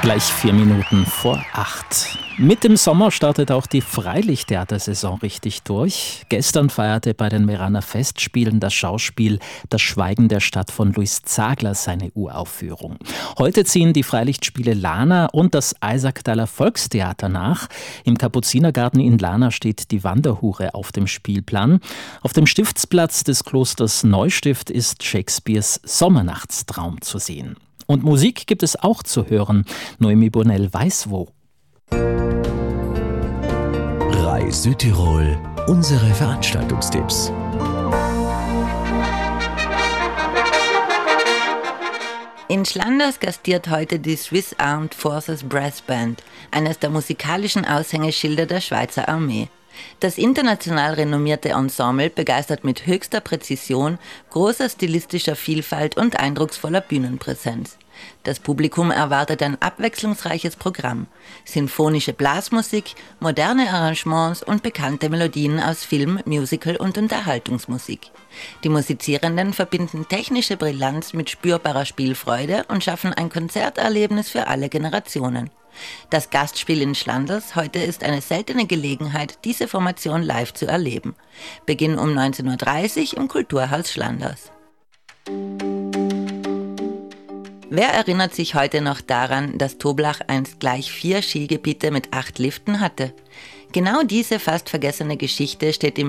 Gleich 4 Minuten vor 8. Mit dem Sommer startet auch die Freilichttheatersaison richtig durch. Gestern feierte bei den Meraner Festspielen das Schauspiel Das Schweigen der Stadt von Louis Zagler seine Uraufführung. Heute ziehen die Freilichtspiele Lana und das Eisacktaler Volkstheater nach. Im Kapuzinergarten in Lana steht die Wanderhure auf dem Spielplan. Auf dem Stiftsplatz des Klosters Neustift ist Shakespeares Sommernachtstraum zu sehen. Und Musik gibt es auch zu hören. Noemi Burnell weiß wo. RAI Südtirol, unsere Veranstaltungstipps. In Schlanders gastiert heute die Swiss Armed Forces Brass Band, eines der musikalischen Aushängeschilder der Schweizer Armee. Das international renommierte Ensemble begeistert mit höchster Präzision, großer stilistischer Vielfalt und eindrucksvoller Bühnenpräsenz. Das Publikum erwartet ein abwechslungsreiches Programm. Sinfonische Blasmusik, moderne Arrangements und bekannte Melodien aus Film, Musical und Unterhaltungsmusik. Die Musizierenden verbinden technische Brillanz mit spürbarer Spielfreude und schaffen ein Konzerterlebnis für alle Generationen. Das Gastspiel in Schlanders heute ist eine seltene Gelegenheit, diese Formation live zu erleben. Beginn um 19.30 Uhr im Kulturhaus Schlanders. Wer erinnert sich heute noch daran, dass Toblach einst gleich 4 Skigebiete mit 8 Liften hatte? Genau diese fast vergessene Geschichte steht im